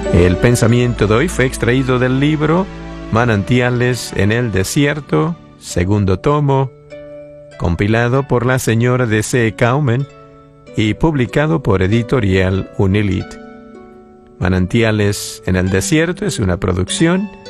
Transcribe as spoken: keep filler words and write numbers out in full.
El pensamiento de hoy fue extraído del libro Manantiales en el Desierto, segundo tomo, compilado por la señora D C Kaumen y publicado por Editorial Unilit. Manantiales en el Desierto es una producción